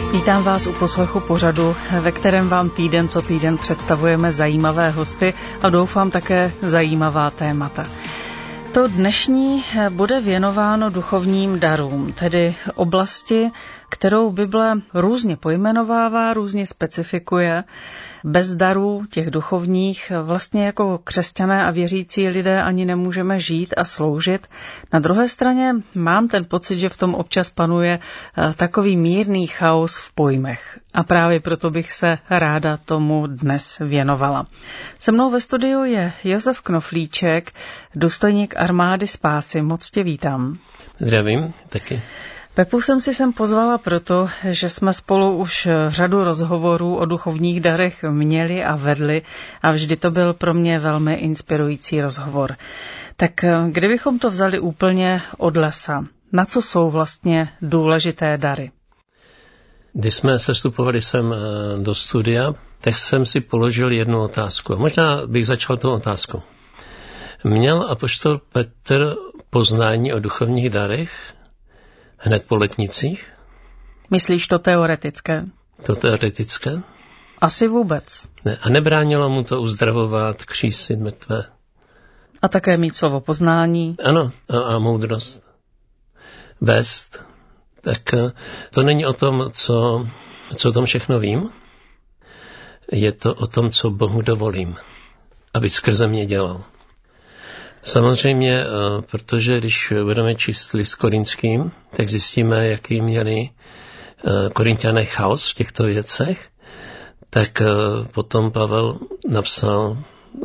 Vítám vás u poslechu pořadu, ve kterém vám týden co týden představujeme zajímavé hosty a doufám také zajímavá témata. To dnešní bude věnováno duchovním darům, tedy oblasti, kterou Bible různě pojmenovává, různě specifikuje. Bez darů těch duchovních vlastně jako křesťané a věřící lidé ani nemůžeme žít a sloužit. Na druhé straně mám ten pocit, že v tom občas panuje takový mírný chaos v pojmech. A právě proto bych se ráda tomu dnes věnovala. Se mnou ve studiu je Josef Knoflíček, důstojník armády spásy. Moc tě vítám. Zdravím, taky. Pepu jsem si sem pozvala proto, že jsme spolu už řadu rozhovorů o duchovních darech měli a vedli a vždy to byl pro mě velmi inspirující rozhovor. Tak kdybychom to vzali úplně od lesa, na co jsou vlastně důležité dary? Když jsme sestupovali sem do studia, tak jsem si položil jednu otázku. Možná bych začal tou otázkou. Měl apoštol Petr poznání o duchovních darech hned po letnicích? Myslíš to teoretické? To teoretické? Asi vůbec. Ne, a nebránilo mu to uzdravovat, křísit mrtvé? A také mít slovo poznání? Ano, a moudrost. Vést. Tak to není o tom, co o tom všechno vím. Je to o tom, co Bohu dovolím, aby skrze mě dělal. Samozřejmě, protože když budeme číst list Korinským, tak zjistíme, jaký měli Korinťané chaos v těchto věcech, tak potom Pavel napsal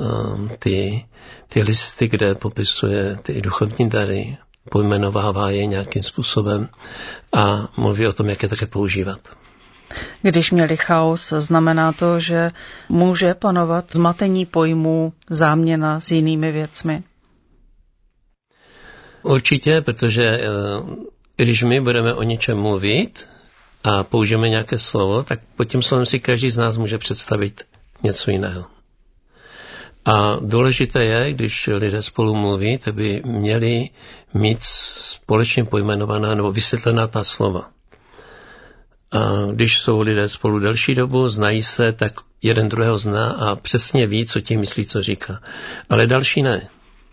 ty listy, kde popisuje ty duchovní dary, pojmenovává je nějakým způsobem a mluví o tom, jak je také používat. Když měli chaos, znamená to, že může panovat zmatení pojmů, záměna s jinými věcmi? Určitě, protože když my budeme o něčem mluvit a použijeme nějaké slovo, tak pod tím slovem si každý z nás může představit něco jiného. A důležité je, když lidé spolu mluví, tak by měli mít společně pojmenovaná nebo vysvětlená ta slova. A když jsou lidé spolu delší dobu, znají se, tak jeden druhého zná a přesně ví, co tím myslí, co říká. Ale další ne.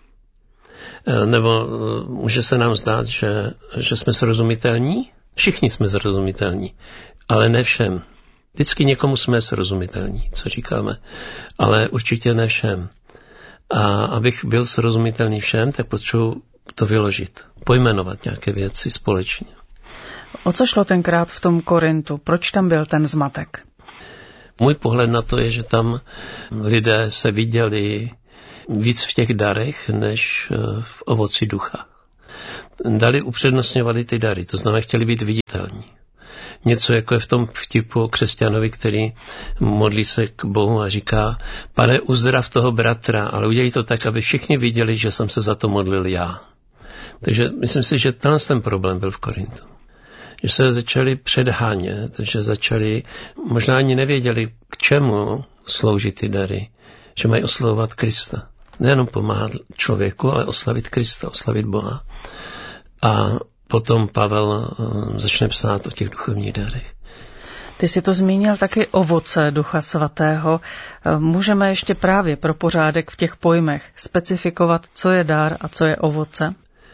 Nebo může se nám zdát, že jsme srozumitelní? Všichni jsme srozumitelní, ale ne všem. Vždycky někomu jsme srozumitelní, co říkáme, ale určitě ne všem. A abych byl srozumitelný všem, tak potřebuji to vyložit, pojmenovat nějaké věci společně. O co šlo tenkrát v tom Korintu? Proč tam byl ten zmatek? Můj pohled na to je, že tam lidé se viděli víc v těch darech, než v ovoci ducha. Dali upřednostňovali ty dary, to znamená, chtěli být viditelní. Něco jako je v tom vtipu o křesťanovi, který modlí se k Bohu a říká, Pane, uzdrav toho bratra, ale udělej to tak, aby všichni viděli, že jsem se za to modlil já. Takže myslím si, že ten problém byl v Korintu. Že se začali předhánět, že začali, možná ani nevěděli, k čemu slouží ty dary, že mají oslavovat Krista. Nejenom pomáhat člověku, ale oslavit Krista, oslavit Boha. A potom Pavel začne psát o těch duchovních darech. Ty jsi to zmínil taky ovoce Ducha Svatého. Můžeme ještě právě pro pořádek v těch pojmech specifikovat, co je dar a co je ovoce?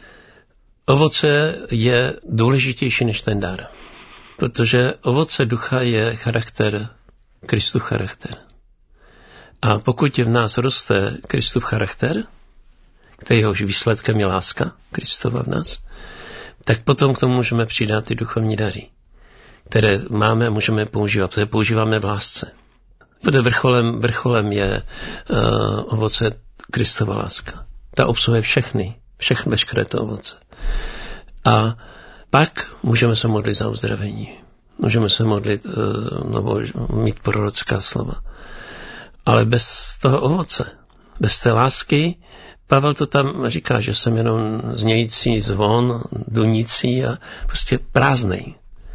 Ovoce je důležitější než ten dar, protože ovoce ducha je charakter, Kristův charakter. A pokud v nás roste Kristův charakter, kterýhož výsledkem je láska Kristova v nás, tak potom k tomu můžeme přidat ty duchovní dary, které máme a můžeme používat, protože používáme v lásce. Protože vrcholem je ovoce Kristova láska. Ta obsahuje veškeré to ovoce. A pak můžeme se modlit za uzdravení. Můžeme se modlit, nebo mít prorocká slova. Ale bez toho ovoce, bez té lásky, Pavel to tam říká, že jsem jenom znějící zvon, dunící a prostě prázdnej.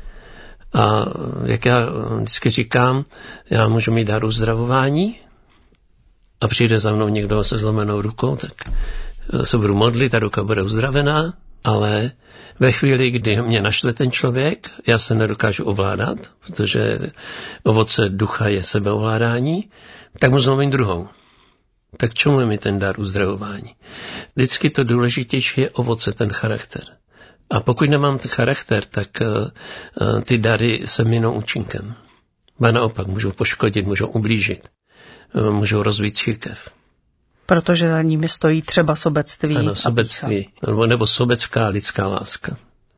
A jak já vždycky říkám, já můžu mít dar uzdravování a přijde za mnou někdo se zlomenou rukou, tak se budu modlit, ta ruka bude uzdravená, Ale ve chvíli, kdy mě naštve ten člověk, já se nedokážu ovládat, protože ovoce ducha je sebeovládání, tak mu zlomím druhou. Tak čemu je mi ten dar uzdravování? Vždycky to důležitější je ovoce, ten charakter. A pokud nemám ten charakter, tak ty dary se minou účinkem. A naopak můžou poškodit, můžou ublížit, můžou rozvít církev. Protože za nimi stojí třeba sobectví. Ano, sobectví, nebo sobecká lidská láska.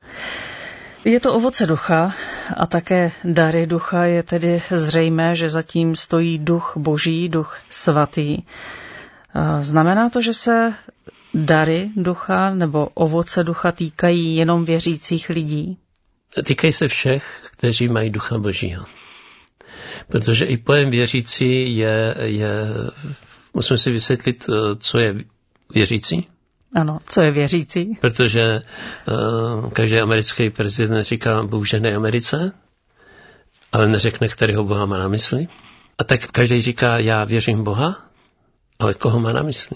Je to ovoce ducha a také dary ducha, je tedy zřejmé, že zatím stojí duch boží, duch svatý. Znamená to, že se dary ducha nebo ovoce ducha týkají jenom věřících lidí? Týkají se všech, kteří mají ducha božího. Protože i pojem věřící je musíme si vysvětlit, co je věřící. Ano, co je věřící? Protože každý americký prezident říká Bůh žehnej Americe, ale neřekne, kterého Boha má na mysli. A tak každý říká, já věřím Boha, ale koho má na mysli?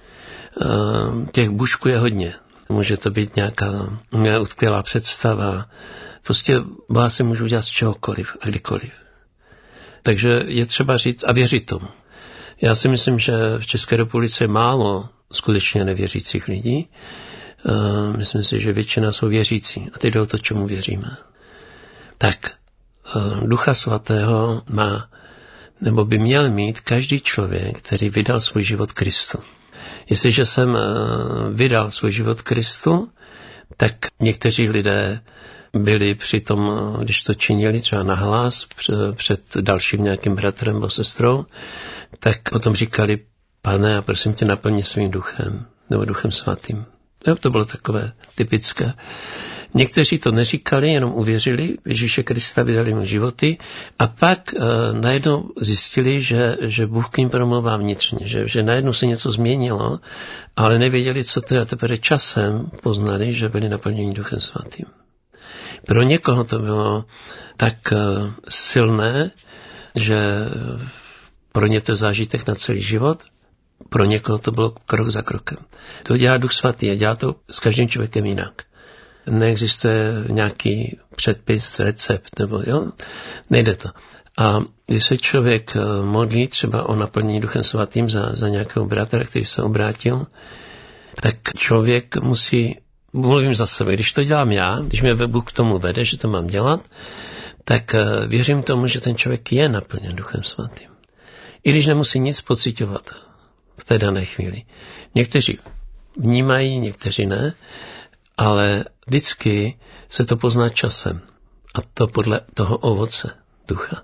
Těch bušků je hodně. Může to být nějaká utkvělá představa. Prostě Boha si můžu dělat z čehokoliv a kdykoliv. Takže je třeba říct a věřit tomu. Já si myslím, že v České republice je málo skutečně nevěřících lidí. Myslím si, že většina jsou věřící. A teď jde o to, čemu věříme. Tak Ducha svatého má, nebo by měl mít každý člověk, který vydal svůj život Kristu. Jestliže jsem vydal svůj život Kristu, tak někteří lidé byli při tom, když to činili třeba nahlas před dalším nějakým bratrem nebo sestrou, tak potom říkali, Pane, a prosím tě, naplň mě svým duchem, nebo duchem svatým. To bylo takové typické. Někteří to neříkali, jenom uvěřili Ježíše Krista, vydali mu životy a pak najednou zjistili, že Bůh k ním promluvá vnitřně, že najednou se něco změnilo, ale nevěděli, co to je, a teprve časem poznali, že byli naplněni duchem svatým. Pro někoho to bylo tak silné, že pro ně to je zážitek na celý život, pro někoho to bylo krok za krokem. To dělá Duch svatý a dělá to s každým člověkem jinak. Neexistuje nějaký předpis, recept, nebo jo, nejde to. A když se člověk modlí třeba o naplnění Duchem svatým za nějakého bratra, který se obrátil, tak člověk musí, mluvím za sebe, když to dělám já, když mě Bůh k tomu vede, že to mám dělat, tak věřím tomu, že ten člověk je naplněn Duchem svatým. I když nemusí nic pociťovat v té dané chvíli. Někteří vnímají, někteří ne, ale vždycky se to pozná časem. A to podle toho ovoce ducha.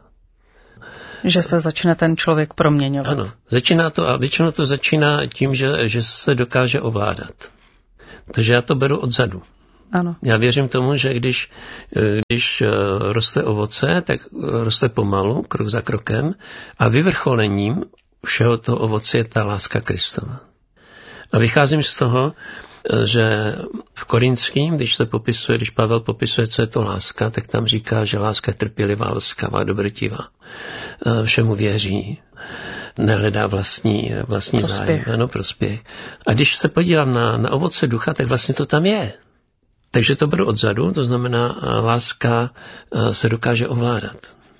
Že se začne ten člověk proměňovat. Ano, začíná to a většinou to začíná tím, že se dokáže ovládat. Takže já to beru odzadu. Ano. Já věřím tomu, že když roste ovoce, tak roste pomalu, krok za krokem a vyvrcholením všeho toho ovoce je ta láska Kristova. A vycházím z toho, že v Korinským, když Pavel popisuje, co je to láska, tak tam říká, že láska je trpělivá, laskavá, dobrotivá. Všemu věří, nehledá vlastní zájem, ano, prospěch. A když se podívám na ovoce ducha, tak vlastně to tam je. Takže to beru odzadu, to znamená, láska se dokáže ovládat.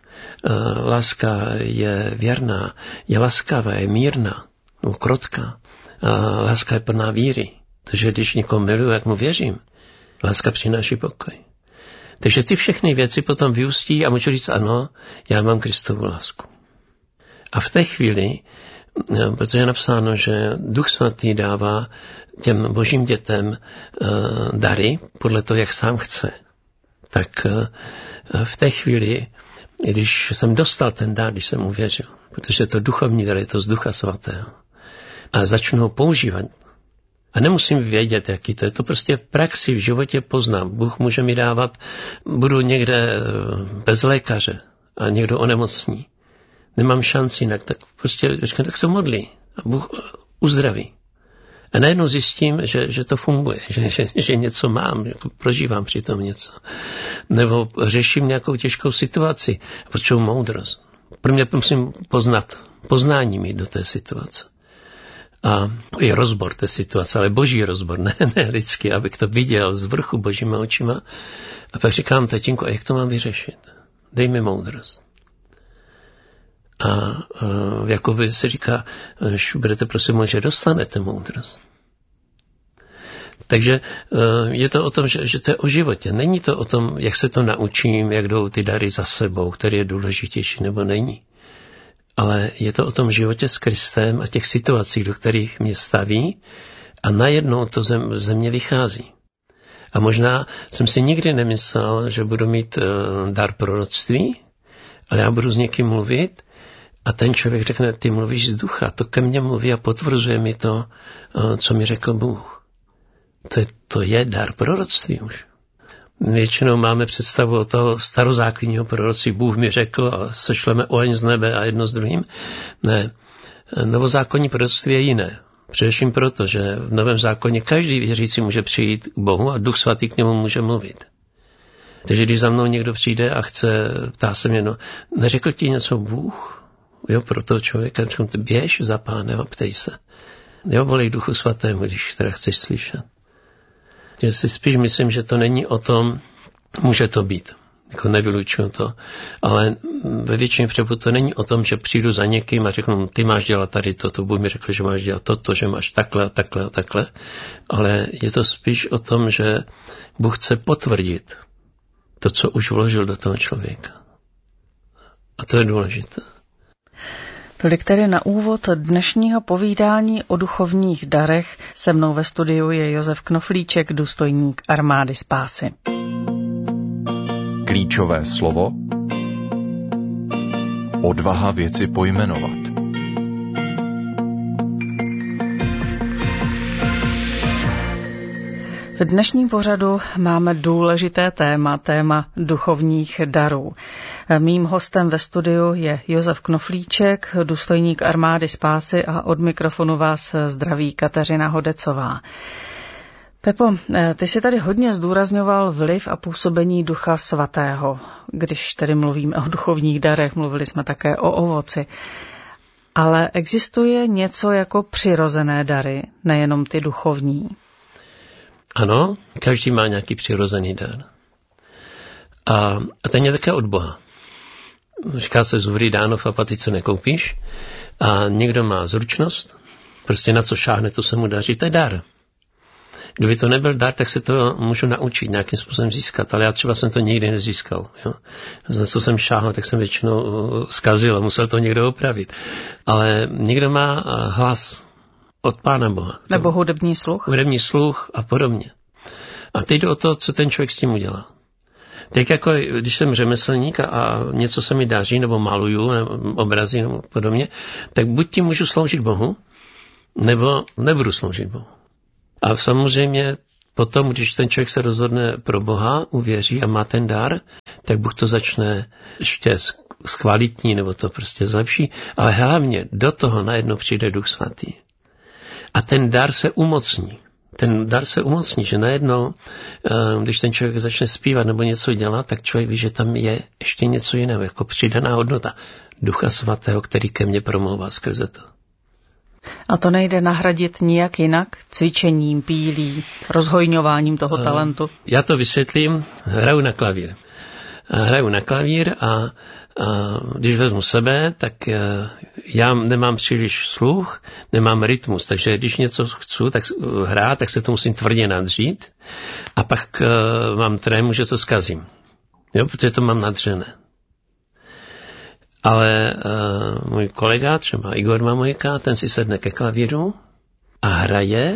Láska je věrná, je laskavá, je mírná, krotká. Láska je plná víry. Takže když někoho miluji, jak mu věřím, láska přináší pokoj. Takže ty všechny věci potom vyústí a můžu říct, ano, já mám Kristovu lásku. A v té chvíli, protože je napsáno, že Duch svatý dává těm božím dětem dary podle toho, jak sám chce, tak v té chvíli, když jsem dostal ten dar, když jsem uvěřil, protože to duchovní dar je to z Ducha svatého, a začnu ho používat, a nemusím vědět, jaký to je. To prostě praxi v životě poznám. Bůh může mi dávat, budu někde bez lékaře a někdo onemocní. Nemám šanci jinak, tak prostě říkám, tak se modlí a Bůh uzdraví. A najednou zjistím, že to funguje, že něco mám, jako prožívám přitom něco. Nebo řeším nějakou těžkou situaci, potřebuji moudrost. Pro mě musím poznání mít do té situace. A je rozbor té situace, ale boží rozbor, ne lidský, abych to viděl z vrchu božíma očima. A pak říkám, tatínku, a jak to mám vyřešit? Dej mi moudrost. A v Jakubě se říká, že budete prosím, že dostanete moudrost. Takže je to o tom, že to je o životě. Není to o tom, jak se to naučím, jak jdou ty dary za sebou, který je důležitější nebo není. Ale je to o tom životě s Kristem a těch situacích, do kterých mě staví a najednou to ze mě vychází. A možná jsem si nikdy nemyslel, že budu mít dar proroctví, ale já budu s někým mluvit a ten člověk řekne, ty mluvíš z ducha, to ke mně mluví a potvrzuje mi to, co mi řekl Bůh. To je dar proroctví už. Většinou máme představu o toho starozákonního proroctví. Bůh mi řekl a sešleme oheň z nebe a jedno s druhým. Ne, novozákonní proroctví je jiné. Především proto, že v Novém zákoně každý věřící může přijít k Bohu a Duch Svatý k němu může mluvit. Takže když za mnou někdo přijde a ptá se mě, neřekl ti něco Bůh? Jo, pro toho člověka, běž za Pánem a ptej se. Jo, volej Duchu Svatému, když teda chceš slyšet. Takže si spíš myslím, že to není o tom, může to být, jako nevylučuju to, ale ve většině případů to není o tom, že přijdu za někým a řeknu, ty máš dělat tady toto, Bůh mi řekl, že máš dělat toto, že máš takhle a takhle a takhle, ale je to spíš o tom, že Bůh chce potvrdit to, co už vložil do toho člověka. A to je důležité. Tolik tedy na úvod dnešního povídání o duchovních darech. Se mnou ve studiu je Josef Knoflíček, důstojník Armády spásy. Klíčové slovo. Odvaha věci pojmenovat. V dnešním pořadu máme důležité téma duchovních darů. Mým hostem ve studiu je Josef Knoflíček, důstojník Armády spásy a od mikrofonu vás zdraví Kateřina Hodecová. Pepo, ty jsi tady hodně zdůrazňoval vliv a působení Ducha Svatého. Když tedy mluvíme o duchovních darech, mluvili jsme také o ovoci. Ale existuje něco jako přirozené dary, nejenom ty duchovní. Ano, každý má nějaký přirozený dar. A ten je také od Boha. Říká se zury dánov a paty, co nekoupíš. A někdo má zručnost, prostě na co šáhne, to se mu daří, to je dar. Kdyby to nebyl dar, tak se to můžu naučit, nějakým způsobem získat, ale já třeba jsem to nikdy nezískal. Jo? Na co jsem šáhl, tak jsem většinou zkazil a musel to někdo opravit. Ale někdo má hlas od Pána Boha. Nebo hudební sluch. Hudební sluch a podobně. A teď jde o to, co ten člověk s tím udělá. Tak jako když jsem řemeslník a něco se mi daří, nebo maluju, nebo obrazy, nebo podobně, tak buď tím můžu sloužit Bohu, nebo nebudu sloužit Bohu. A samozřejmě potom, když ten člověk se rozhodne pro Boha, uvěří a má ten dar, tak Bůh to začne ještě zkvalitní, nebo to prostě zlepší, ale hlavně do toho najednou přijde Duch Svatý. A ten dar se umocní. Že najednou, když ten člověk začne zpívat nebo něco dělat, tak člověk ví, že tam je ještě něco jiného, jako přidaná hodnota Ducha Svatého, který ke mně promlouvá skrze to. A to nejde nahradit nijak jinak? Cvičením, pílí, rozhojňováním toho talentu? Já to vysvětlím. Hraju na klavír a když vezmu sebe, tak já nemám příliš sluch, nemám rytmus, takže když něco chci tak hrát, tak se to musím tvrdě nadřít a pak mám trému, že to zkazím. Jo, protože to mám nadřené. Ale můj kolega, třeba Igor Mamojka, ten si sedne ke klavíru a hraje,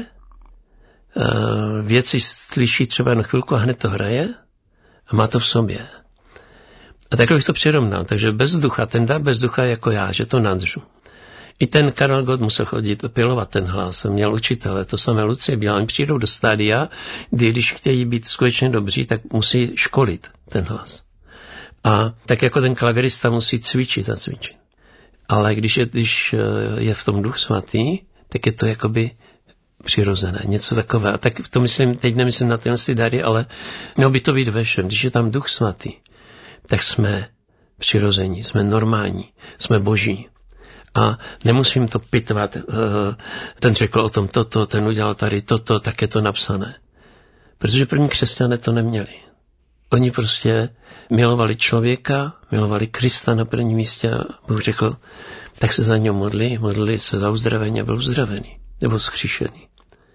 věci slyší třeba na chvilku a hned to hraje a má to v sobě. A takhle bych to přirovnal. Takže bez ducha, ten dar bez ducha je jako já, že to nadřu. I ten Karel Gott musel chodit pilovat ten hlas. Měl učitele, to samé Lucie Bílá. Oni přijdou do stádia, kdy když chtějí být skutečně dobří, tak musí školit ten hlas. A tak jako ten klavirista musí cvičit a cvičit. Ale když je v tom Duch Svatý, tak je to jakoby přirozené, něco takové. A tak to myslím, teď nemyslím na tyhle dary, ale mělo by to být ve všem. Když je tam Duch Svatý, tak jsme přirození, jsme normální, jsme boží. A nemusím to pitvat, ten řekl o tom toto, ten udělal tady toto, tak je to napsané. Protože první křesťané to neměli. Oni prostě milovali člověka, milovali Krista na prvním místě a Bůh řekl, tak se za něj modlili se za uzdravení a byl uzdravený, nebo zkříšený.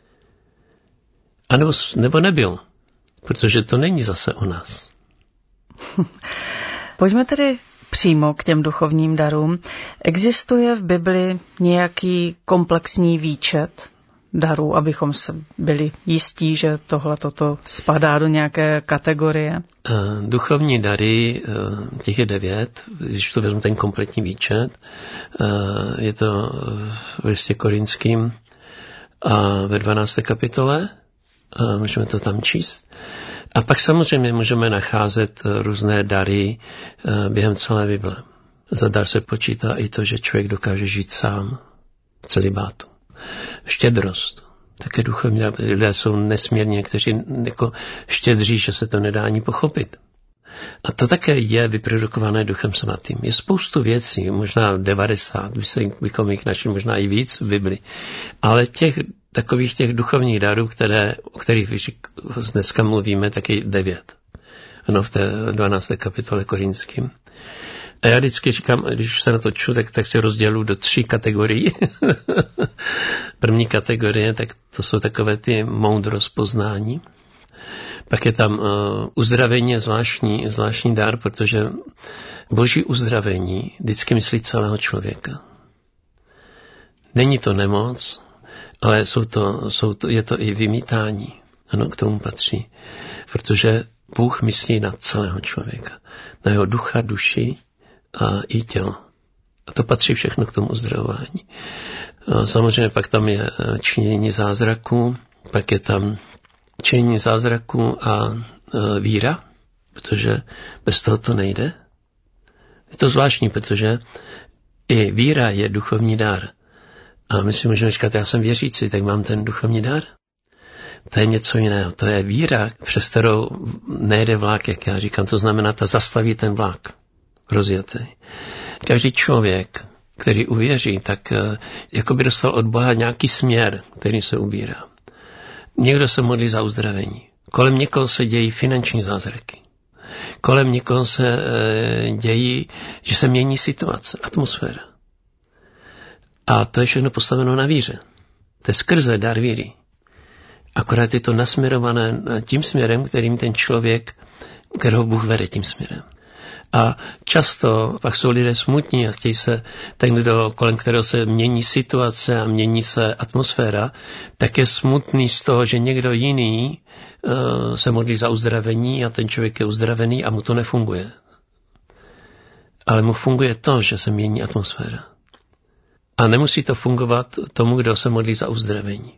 A nebo nebyl, protože to není zase o nás. Pojďme tedy přímo k těm duchovním darům. Existuje v Bibli nějaký komplexní výčet darů, abychom se byli jistí, že toto spadá do nějaké kategorie? Duchovní dary, těch je 9, když to vezmu ten kompletní výčet, je to v listě Korinským a ve 12. kapitole, můžeme to tam číst. A pak samozřejmě můžeme nacházet různé dary během celé Bible. Za dar se počítá i to, že člověk dokáže žít sám v celibátu. Štědrost. Také duchovní lidé jsou nesmírně, kteří jako štědří, že se to nedá ani pochopit. A to také je vyprodukované Duchem Svatým. Je spoustu věcí, možná 90, bychom jich našli možná i víc v Bibli. Ale takových těch duchovních darů, o kterých dneska mluvíme, taky 9. Ano, v té 12. kapitole Korinským. A já vždycky říkám, když se na to čtu, tak si rozdělu do 3 kategorií. První kategorie, tak to jsou takové ty moudrost poznání. Pak je tam uzdravení, zvláštní dar, protože boží uzdravení vždycky myslí celého člověka. Není to nemoc, ale je to i vymítání. Ano, k tomu patří. Protože Bůh myslí na celého člověka. Na jeho ducha, duši a i tělo. A to patří všechno k tomu uzdravování. Samozřejmě pak tam je činění zázraků, pak je tam činění zázraků a víra, protože bez toho to nejde. Je to zvláštní, protože i víra je duchovní dar. A my si můžeme říkat, já jsem věřící, tak mám ten duchovní dar. To je něco jiného. To je víra, přes kterou nejde vlak, jak já říkám. To znamená, ta zastaví ten vlak. Rozjetý. Každý člověk, který uvěří, tak jako by dostal od Boha nějaký směr, který se ubírá. Někdo se modlí za uzdravení. Kolem někoho se dějí finanční zázraky. Kolem někoho se dějí, že se mění situace, atmosféra. A to je všechno postaveno na víře. To je skrze dar víry. Akorát je to nasměrované tím směrem, kterým ten člověk, kterého Bůh vede tím směrem. A často pak jsou lidé smutní a chtějí se, ten, kolem kterého se mění situace a mění se atmosféra, tak je smutný z toho, že někdo jiný se modlí za uzdravení a ten člověk je uzdravený a mu to nefunguje. Ale mu funguje to, že se mění atmosféra. A nemusí to fungovat tomu, kdo se modlí za uzdravení.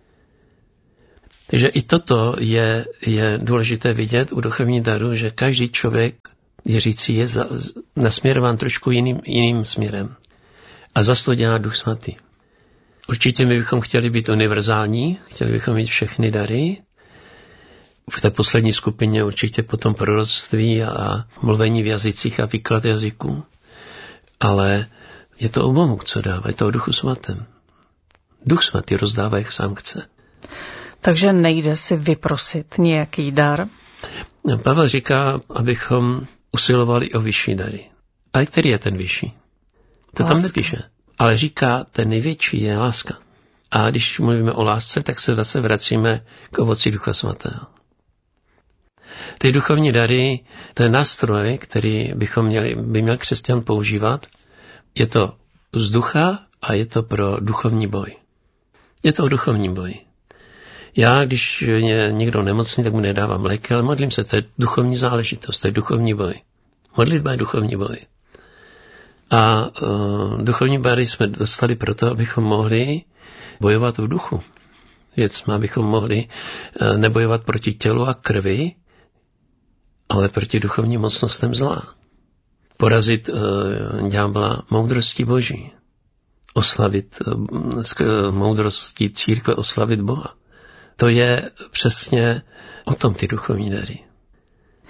Takže i toto je důležité vidět u duchovní daru, že každý člověk věřící je nasměrován trošku jiným směrem. A zase to dělá Duch Svatý. Určitě my bychom chtěli být univerzální, chtěli bychom mít všechny dary. V té poslední skupině určitě potom proroctví a mluvení v jazycích a výklad jazyků. Ale je to o Bohu, co dává, je to o Duchu Svatém. Duch Svatý rozdává, jak sám chce. Takže nejde si vyprosit nějaký dar? Pavel říká, abychom usilovali o vyšší dary. Ale který je ten vyšší? To tam nepíše. Ale říká, ten největší je láska. A když mluvíme o lásce, tak se zase vracíme k ovoci Ducha Svatého. Ty duchovní dary, to je nástroj, který by měl křesťan používat. Je to z ducha a je to pro duchovní boj. Je to o duchovním boji. Já, když je někdo nemocný, tak mu nedávám léky, ale modlím se, to je duchovní záležitost, to je duchovní boj. Modlitba je duchovní boj. A duchovní bary jsme dostali proto, abychom mohli bojovat v duchu. Věcma, abychom mohli nebojovat proti tělu a krvi, ale proti duchovním mocnostem zla. Porazit ďábla moudrostí Boží. Oslavit moudrostí církve, oslavit Boha. To je přesně o tom ty duchovní dary.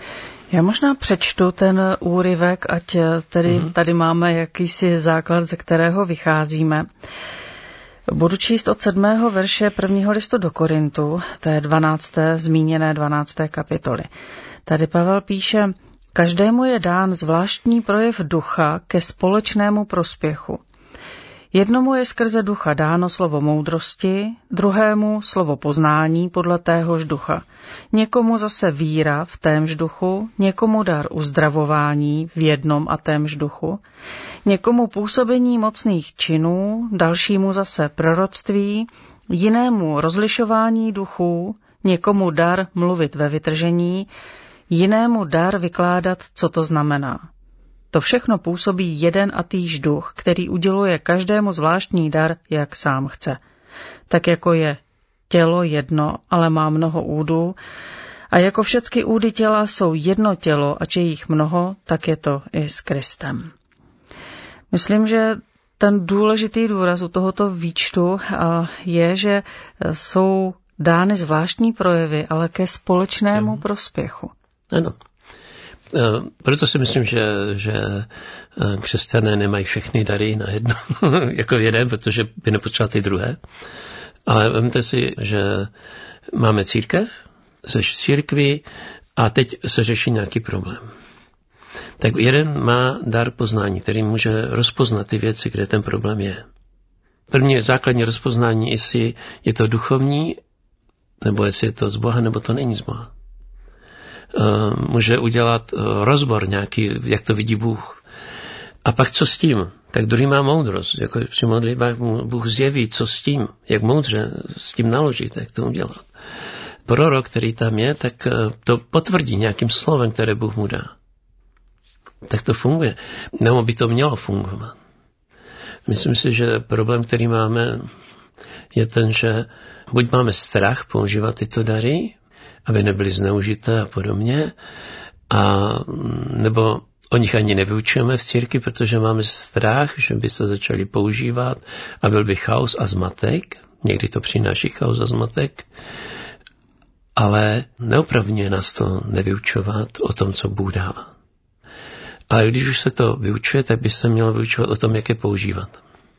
Já možná přečtu ten úryvek, ať tedy tady máme jakýsi základ, ze kterého vycházíme. Budu číst od 7. verše 1. listu do Korintu, to je 12. kapitoly. Tady Pavel píše: každému je dán zvláštní projev ducha ke společnému prospěchu. Jednomu je skrze ducha dáno slovo moudrosti, druhému slovo poznání podle téhož ducha. Někomu zase víra v témž duchu, někomu dar uzdravování v jednom a témž duchu, někomu působení mocných činů, dalšímu zase proroctví, jinému rozlišování duchů, někomu dar mluvit ve vytržení, jinému dar vykládat, co to znamená. To všechno působí jeden a týž duch, který uděluje každému zvláštní dar, jak sám chce. Tak jako je tělo jedno, ale má mnoho údů, a jako všechny údy těla jsou jedno tělo, ač je jich mnoho, tak je to i s Kristem. Myslím, že ten důležitý důraz u tohoto výčtu je, že jsou dány zvláštní projevy, ale ke společnému prospěchu. Ano. Proto si myslím, že křesťané nemají všechny dary na jedno, jako jeden, protože by nepotřebovali ty druhé. Ale vemte si, že máme církev, seš v církvi a teď se řeší nějaký problém. Tak jeden má dar poznání, který může rozpoznat ty věci, kde ten problém je. První základní rozpoznání, jestli je to duchovní, nebo jestli je to z Boha, nebo to není z Boha. Může udělat rozbor nějaký, jak to vidí Bůh. A pak co s tím? Tak druhý má moudrost. Jako při modlitbách Bůh zjeví, co s tím, jak moudře s tím naložit, jak to udělat. Prorok, který tam je, tak to potvrdí nějakým slovem, které Bůh mu dá. Tak to funguje. Nebo by to mělo fungovat. Myslím si, že problém, který máme, je ten, že buď máme strach používat tyto dary, aby nebyly zneužité a podobně, a nebo o nich ani nevyučujeme v církvi, protože máme strach, že by se začali používat a byl by chaos a zmatek. Někdy to přináší chaos a zmatek, ale neopravňuje nás to nevyučovat o tom, co Bůh dává. Ale když už se to vyučuje, tak by se mělo vyučovat o tom, jak je používat.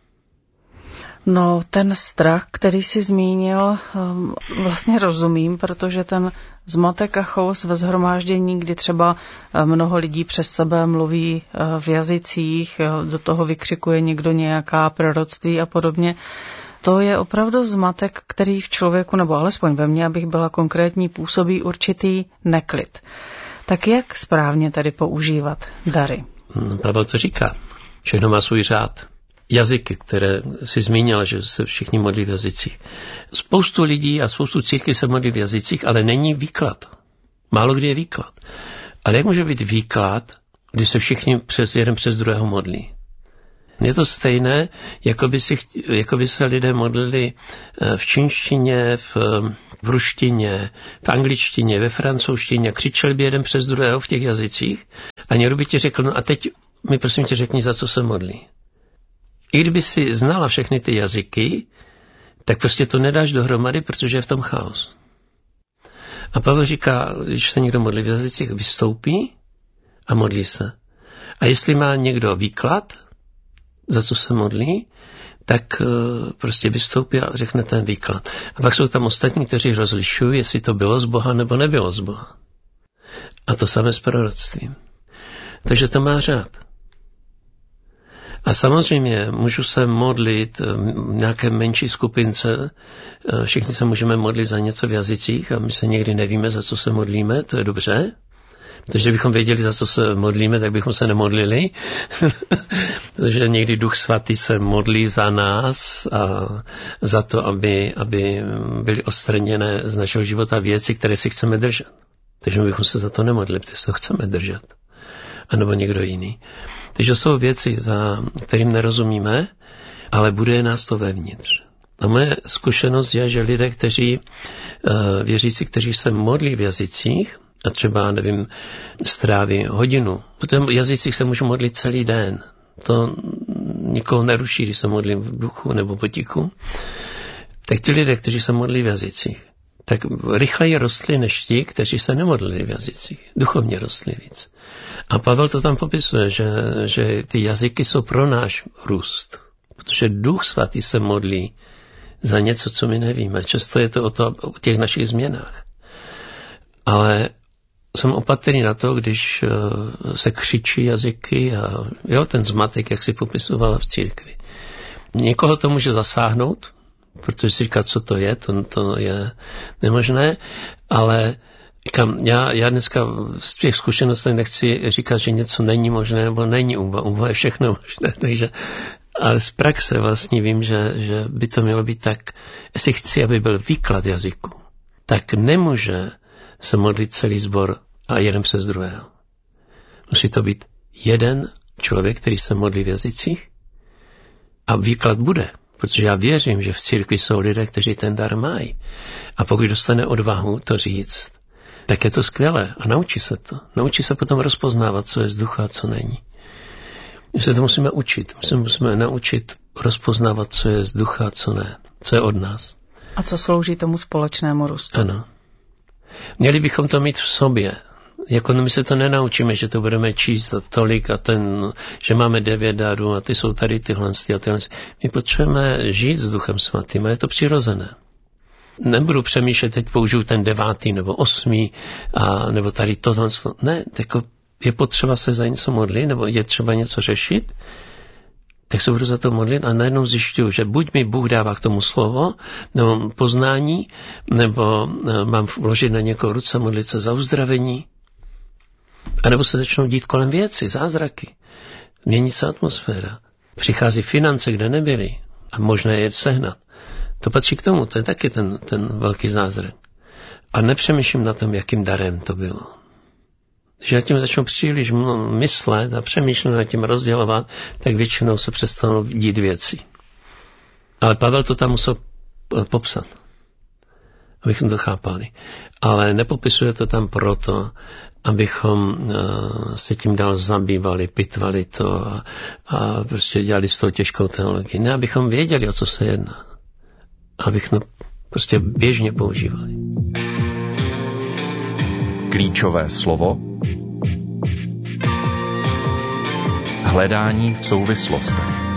No, ten strach, který jsi zmínil, vlastně rozumím, protože ten zmatek a chaos ve shromáždění, kdy třeba mnoho lidí přes sebe mluví v jazycích, do toho vykřikuje někdo nějaká proroctví a podobně, to je opravdu zmatek, který v člověku, nebo alespoň ve mně, abych byla konkrétní, působí určitý neklid. Tak jak správně tady používat dary? Pavel to říká. Všechno má svůj řád. Jazyky, které si zmínila, že se všichni modlí v jazycích. Spoustu lidí a spoustu církví se modlí v jazycích, ale není výklad. Málo kdy je výklad. Ale jak může být výklad, když se všichni jeden přes druhého modlí? Je to stejné, jako by se lidé modlili v čínštině, v ruštině, v angličtině, ve francouzštině, křičeli by jeden přes druhého v těch jazycích a někdo by ti řekl, no a teď mi prosím tě řekni, za co se modlí. I kdyby si znala všechny ty jazyky, tak prostě to nedáš dohromady, protože je v tom chaos. A Pavel říká, když se někdo modlí v jazycích, vystoupí a modlí se. A jestli má někdo výklad, za co se modlí, tak prostě vystoupí a řekne ten výklad. A pak jsou tam ostatní, kteří rozlišují, jestli to bylo z Boha nebo nebylo z Boha. A to samé s proroctvím. Takže to má řád. A samozřejmě můžu se modlit v nějaké menší skupince, všichni se můžeme modlit za něco v jazycích a my se někdy nevíme, za co se modlíme, to je dobře. Protože bychom věděli, za co se modlíme, tak bychom se nemodlili. Protože někdy Duch Svatý se modlí za nás a za to, aby byly odstraněné z našeho života věci, které si chceme držet. Takže bychom se za to nemodlili, protože se to chceme držet. A nebo někdo jiný. Takže jsou věci, za kterým nerozumíme, ale buduje nás to vevnitř. A moje zkušenost je, že lidé, věřící, kteří se modlí v jazycích, a třeba, nevím, stráví hodinu. Potom v jazycích se můžu modlit celý den. To nikoho neruší, když se modlím v duchu nebo potichu. Tak ti lidé, kteří se modlí v jazycích, tak rychleji rostli než ti, kteří se nemodlili v jazycích. Duchovně rostli víc. A Pavel to tam popisuje, že ty jazyky jsou pro náš růst. Protože Duch Svatý se modlí za něco, co my nevíme. Často je to o těch našich změnách. Ale jsem opatrný na to, když se křičí jazyky a ten zmatek, jak si popisovala v církvi. Někoho to může zasáhnout, protože si říká, co to je nemožné, ale já dneska z těch zkušeností nechci říkat, že něco není možné, nebo není je všechno možné, takže ale z praxe vlastně vím, že by to mělo být tak, jestli chci, aby byl výklad jazyku, tak nemůže se modlit celý sbor a jeden přes druhého. Musí to být jeden člověk, který se modlí v jazycích a výklad bude, protože já věřím, že v církvi jsou lidé, kteří ten dar mají. A pokud dostane odvahu to říct, tak je to skvělé a naučí se to. Naučí se potom rozpoznávat, co je z ducha a co není. My se to musíme učit. Musíme naučit rozpoznávat, co je z ducha a co ne. Co je od nás. A co slouží tomu společnému růstu. Ano. Měli bychom to mít v sobě. Jako my se to nenaučíme, že to budeme číst a tolik a že máme 9 darů a ty jsou tady tyhle a tyhle. My potřebujeme žít s Duchem Svatým a je to přirozené. Nebudu přemýšlet, teď použiju ten 9. nebo 8. nebo tady tohle. Ne, jako je potřeba se za něco modlit, nebo je třeba něco řešit, tak se budu za to modlit a najednou zjišťuju, že buď mi Bůh dává k tomu slovo, nebo poznání, nebo mám vložit na někoho ruce, modlit se za uzdravení, anebo se začnou dít kolem věci, zázraky. Mění se atmosféra. Přichází finance, kde nebyly a možné je sehnat. To patří k tomu, to je taky ten velký zázrak. A nepřemýšlím na tom, jakým darem to bylo. Když na tím začnu příliš myslet a přemýšlet nad tím rozdělovat, tak většinou se přestanou dít věci. Ale Pavel to tam musel popsat, abychom to chápali. Ale nepopisuje to tam proto, abychom se tím dál zabývali, pitvali to a prostě dělali s tou těžkou teologii. Ne, abychom věděli, o co se jedná. Abychom prostě běžně používali. Klíčové slovo. Hledání v souvislostech.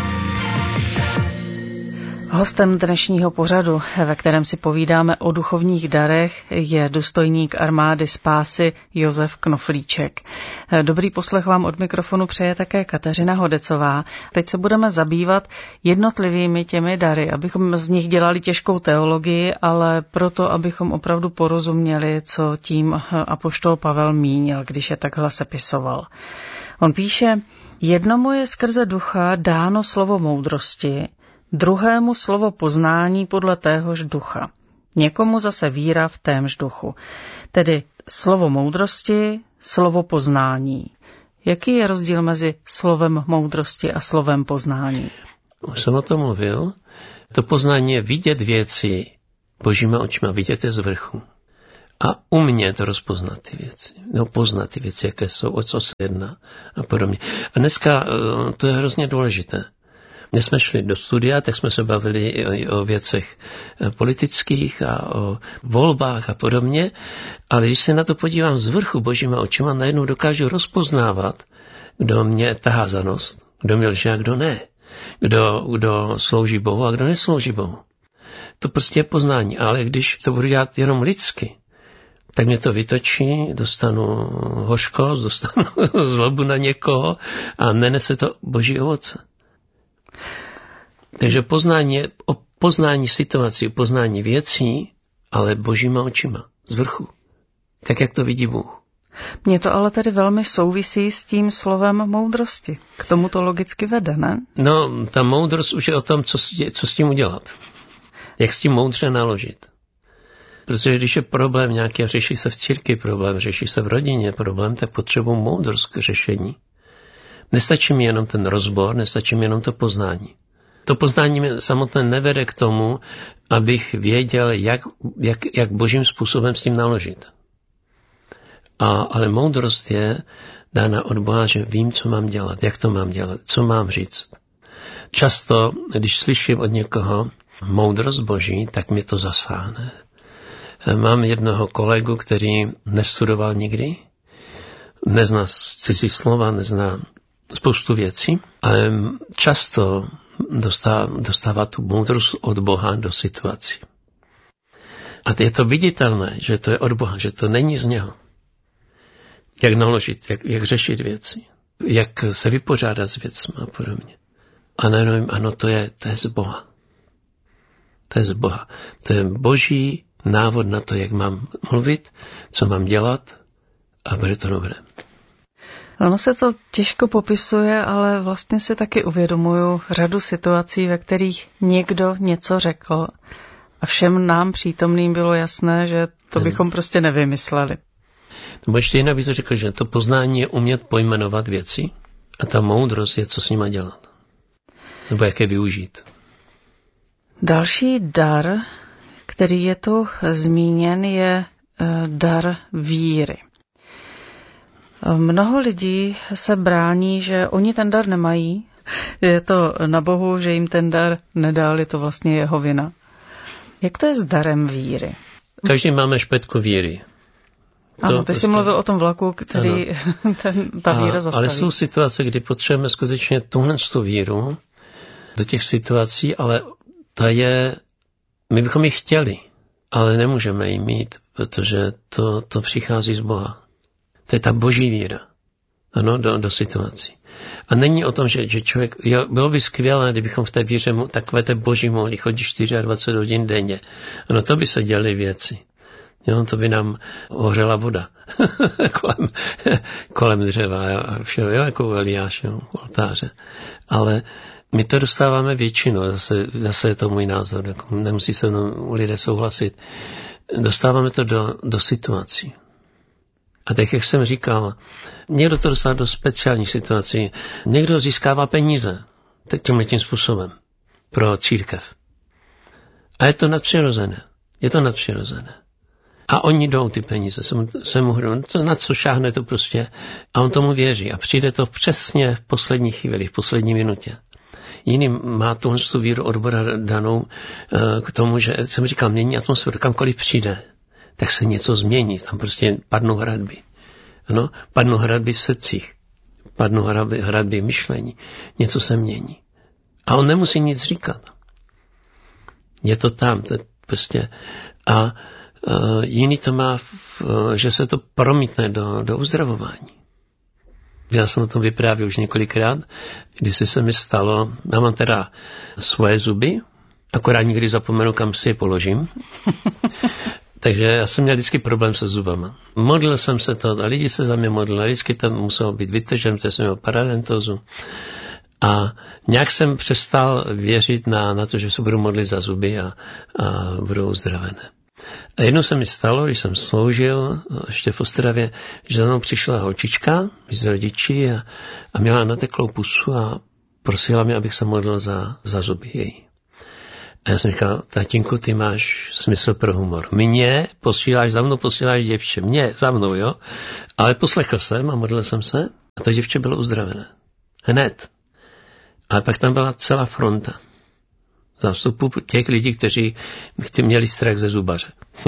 Hostem dnešního pořadu, ve kterém si povídáme o duchovních darech, je důstojník armády spásy Josef Knoflíček. Dobrý poslech vám od mikrofonu přeje také Kateřina Hodecová. Teď se budeme zabývat jednotlivými těmi dary, abychom z nich dělali těžkou teologii, ale proto, abychom opravdu porozuměli, co tím apoštol Pavel mínil, když je takhle sepisoval. On píše, jednomu je skrze ducha dáno slovo moudrosti, druhému slovo poznání podle téhož ducha. Někomu zase víra v témž duchu. Tedy slovo moudrosti, slovo poznání. Jaký je rozdíl mezi slovem moudrosti a slovem poznání? Už jsem o tom mluvil. To poznání je vidět věci božíma očima, vidět je z vrchu. A umět rozpoznat ty věci. No, poznat ty věci, jaké jsou, o co se jedná a podobně. A dneska to je hrozně důležité. Když jsme šli do studia, tak jsme se bavili i o věcech politických a o volbách a podobně, ale když se na to podívám z vrchu božíma očima, najednou dokážu rozpoznávat, kdo mě tahá za nos, kdo mě lže a kdo ne, kdo slouží Bohu a kdo neslouží Bohu. To prostě je poznání, ale když to budu dělat jenom lidsky, tak mě to vytočí, dostanu hořkost, dostanu zlobu na někoho a nenese to boží ovoce. Takže poznání je o poznání situací, poznání věcí, ale božíma očima, z vrchu. Tak, jak to vidí Bůh. Mně to ale tedy velmi souvisí s tím slovem moudrosti. K tomu to logicky vede, ne? No, ta moudrost už je o tom, co s tím udělat. Jak s tím moudře naložit. Protože když je problém nějaký, řeší se v církvi problém, řeší se v rodině problém, tak potřebuji moudrost k řešení. Nestačí mi jenom ten rozbor, nestačí mi jenom to poznání. To poznání mě samotné nevede k tomu, abych věděl, jak božím způsobem s tím naložit. Ale moudrost je dána od Boha, že vím, co mám dělat, jak to mám dělat, co mám říct. Často, když slyším od někoho moudrost boží, tak mě to zasáhne. Mám jednoho kolegu, který nestudoval nikdy, nezná cizí slova, nezná spoustu věcí, ale často dostává tu moudrost od Boha do situací. A je to viditelné, že to je od Boha, že to není z něho. Jak naložit, jak řešit věci, jak se vypořádat s věcmi a podobně. A nevím, ano, to je z Boha. To je z Boha. To je boží návod na to, jak mám mluvit, co mám dělat a bude to dobré. Ono se to těžko popisuje, ale vlastně si taky uvědomuju řadu situací, ve kterých někdo něco řekl a všem nám přítomným bylo jasné, že to bychom prostě nevymysleli. Nebo ještě jinak bych to řekl, že to poznání je umět pojmenovat věci a ta moudrost je, co s nima dělat. Nebo jak je využít. Další dar, který je tu zmíněn, je dar víry. Mnoho lidí se brání, že oni ten dar nemají. Je to na Bohu, že jim ten dar nedal, je to vlastně jeho vina. Jak to je s darem víry? Každý máme špetku víry. Ano, ty jsi mluvil o tom vlaku, který ta víra zastaví. Ale jsou situace, kdy potřebujeme skutečně tuhle víru do těch situací, ale my bychom ji chtěli, ale nemůžeme ji mít, protože to přichází z Boha. To je ta boží víra, ano, do situací. A není o tom, že člověk, bylo by skvělé, kdybychom v té víře takové té boží mohli chodit 24 hodin denně. Ano, to by se děly věci. Jo, to by nám hořela voda kolem dřeva a všeho, jo, jako u Eliáše, u oltáře. Ale my to dostáváme většinou, zase je to můj názor, jako nemusí se mnou lidé souhlasit. Dostáváme to do situací. A tak, jak jsem říkal, někdo to dostává do speciálních situací, někdo získává peníze tímhletím způsobem pro církev. A je to nadpřirozené. A oni jdou ty peníze, se mu hrnou, na co šáhne to prostě. A on tomu věří. A přijde to přesně v poslední chvíli, v poslední minutě. Jiný má tuhle víru od Boha danou k tomu, že jsem říkal, mění atmosféru, kamkoliv přijde, tak se něco změní. Tam prostě padnou hradby. Ano, padnou hradby v srdcích. Padnou hradby v myšlení. Něco se mění. A on nemusí nic říkat. Je to tam. To je prostě. A jiný to má, že se to promítne do uzdravování. Já jsem o tom vyprávěl už několikrát, když se mi stalo, já mám teda svoje zuby, akorát někdy zapomenu, kam si je položím. Takže já jsem měl vždycky problém se zubama. Modlil jsem se to, a lidi se za mě modlili, vždycky tam muselo být vytržen, protože jsem měl paradontózu. A nějak jsem přestal věřit na to, že se budu modlit za zuby a budou uzdravené. A jednou se mi stalo, když jsem sloužil ještě v Ostravě, že za mnou přišla holčička z rodiči a měla nateklou pusu a prosila mě, abych se modlil za zuby její. A já jsem říkal, tatínku, ty máš smysl pro humor. Mě za mnou posíláš děvče. Mě, za mnou, jo. Ale poslechl jsem a modlil jsem se a to děvče bylo uzdravené. Hned. Ale pak tam byla celá fronta zástupu těch lidí, kteří měli strach ze zubaře.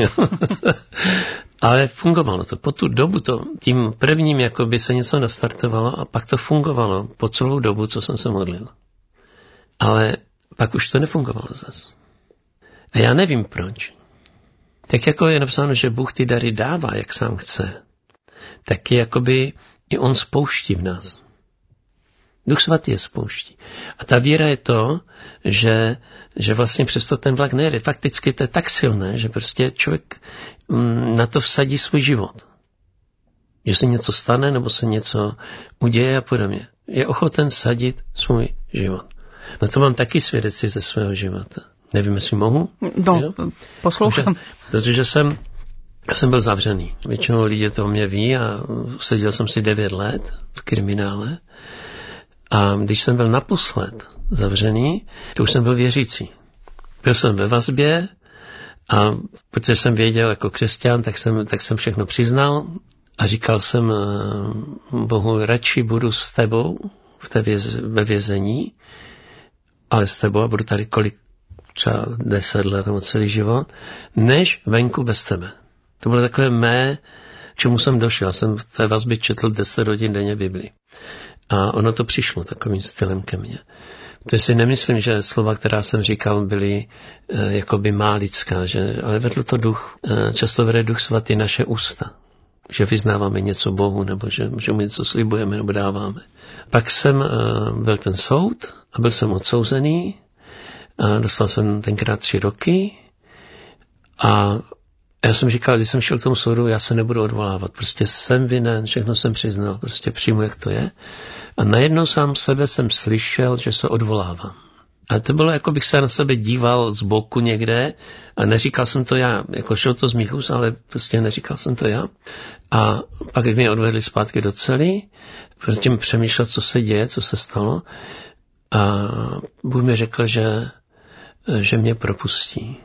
Ale fungovalo to. Po tu dobu tím prvním jakoby se něco nastartovalo a pak to fungovalo po celou dobu, co jsem se modlil. Ale pak už to nefungovalo zase. A já nevím proč. Tak jako je napsáno, že Bůh ty dary dává, jak sám chce, tak jakoby i on spouští v nás. Duch svatý je spouští. A ta víra je to, že vlastně přesto ten vlak nejde. Fakticky to je tak silné, že prostě člověk na to vsadí svůj život. Že se něco stane, nebo se něco uděje a podobně. Je ochoten sadit svůj život. No to mám taky svědectví ze svého života. Nevím, jestli mohu? No, poslouchám. Protože jsem byl zavřený. Většinou lidé to o mě ví a seděl jsem si 9 let v kriminále. A když jsem byl naposled zavřený, to už jsem byl věřící. Byl jsem ve vazbě a protože jsem věděl jako křesťan, tak jsem všechno přiznal a říkal jsem Bohu, radši budu s tebou ve vězení, ale s tebou a budu tady třeba 10 let nebo celý život, než venku bez tebe. To bylo takové mé, čemu jsem došel. Já jsem v té vazbě četl 10 hodin denně Bibli. A ono to přišlo takovým stylem ke mně. To si nemyslím, že slova, která jsem říkal, byly jakoby má lidská, ale vedl to duch. Často vede Duch Svatý naše ústa. Že vyznáváme něco Bohu, nebo že mu něco slibujeme, nebo dáváme. Pak jsem byl ten soud a byl jsem odsouzený. A dostal jsem tenkrát 3 roky. A já jsem říkal, když jsem šel k tomu soudu, já se nebudu odvolávat. Prostě jsem vinen, všechno jsem přiznal, prostě přijmu, jak to je. A najednou sám sebe jsem slyšel, že se odvolávám. A to bylo, jako bych se na sebe díval z boku někde a neříkal jsem to já. Jako šlo to z mých úst, ale prostě neříkal jsem to já. A pak mě odvedli zpátky do cely, prostě přemýšlel, co se děje, co se stalo. A Bůh mi řekl, že mě propustí.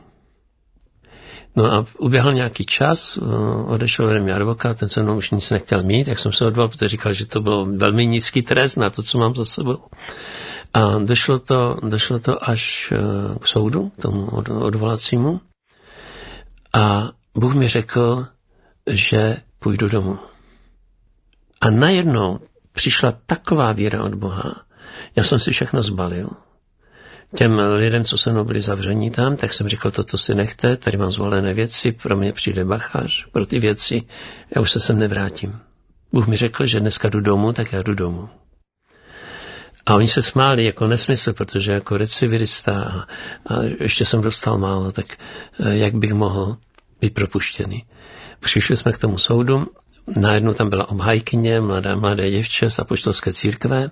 No a uběhl nějaký čas, odešel ode mě advokát, ten se mnou už nic nechtěl mít, jak jsem se odvolal, protože říkal, že to bylo velmi nízký trest na to, co mám za sebou. A došlo to až k soudu, tomu odvolacímu. A Bůh mi řekl, že půjdu domů. A najednou přišla taková víra od Boha, já jsem si všechno zbalil. Těm lidem, co se mnou byli zavření tam, tak jsem říkal, toto si nechte, tady mám zvolené věci, pro mě přijde bachář, pro ty věci, já už se sem nevrátím. Bůh mi řekl, že dneska jdu domů, tak já jdu domů. A oni se smáli jako nesmysl, protože jako recidivista a ještě jsem dostal málo, tak jak bych mohl být propuštěný. Přišli jsme k tomu soudu, najednou tam byla obhajkyně, mladé děvče z apoštolské církve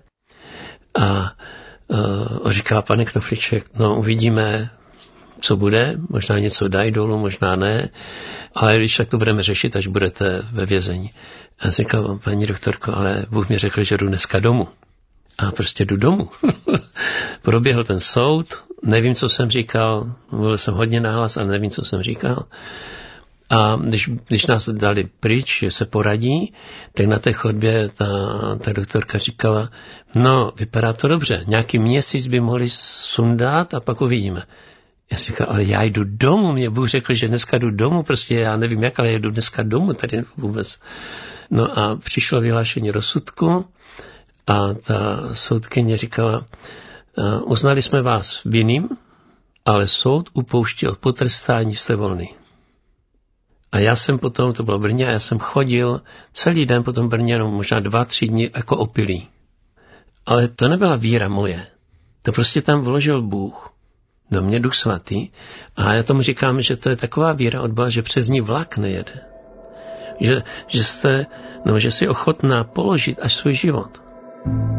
a říká pane Knoflíček, no uvidíme, co bude, možná něco dají dolů, možná ne, ale když tak to budeme řešit, až budete ve vězení. A já jsem říkal, paní doktorko, ale Bůh mi řekl, že jdu dneska domů. A prostě jdu domů. Proběhl ten soud, nevím, co jsem říkal, mluvil jsem hodně nahlas, ale nevím, co jsem říkal. A když nás dali pryč, že se poradí, tak na té chodbě ta doktorka říkala, no, vypadá to dobře, nějaký měsíc by mohli sundat a pak uvidíme. Já si říkal, ale já jdu domů, mě Bůh řekl, že dneska jdu domů, prostě já nevím jak, ale jdu dneska domů, tady vůbec. No a přišlo vyhlášení rozsudku a ta soudkyně říkala, uznali jsme vás vinným, ale soud upouští od potrestání, jste volný. A já jsem potom, to bylo v Brně, a já jsem chodil celý den po tom Brně, no možná 2-3 dny jako opilý. Ale to nebyla víra moje. To prostě tam vložil Bůh, do mě Duch Svatý. A já tomu říkám, že to je taková víra od Boha, že přes ní vlak nejede. Že si ochotná položit až svůj život.